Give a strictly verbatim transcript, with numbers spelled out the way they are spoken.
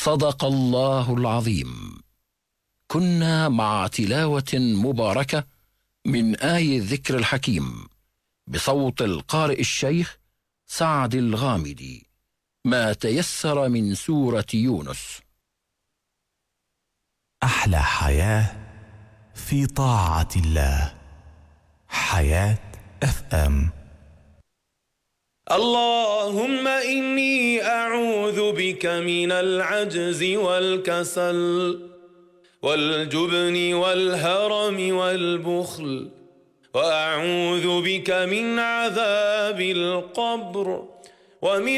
صدق الله العظيم. كنا مع تلاوة مباركة من آي الذكر الحكيم بصوت القارئ الشيخ سعد الغامدي، ما تيسر من سورة يونس. أحلى حياة في طاعة الله. حياة اف ام. اللهم إني أعوذ بك من العجز والكسل والجبن والهرم والبخل، وأعوذ بك من عذاب القبر ومن